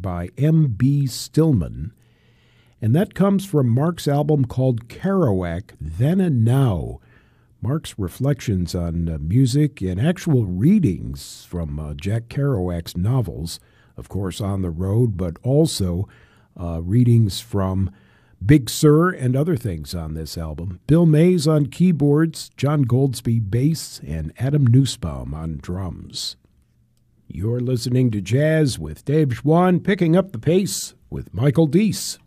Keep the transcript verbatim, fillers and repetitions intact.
by M B Stillman. And that comes from Mark's album called Kerouac, Then and Now. Mark's reflections on uh, music and actual readings from uh, Jack Kerouac's novels, of course, On the Road, but also uh, readings from Big Sur and other things on this album. Bill Mays on keyboards, John Goldsby bass, and Adam Nussbaum on drums. You're listening to Jazz with Dave Schwann, picking up the pace with Michael Deese.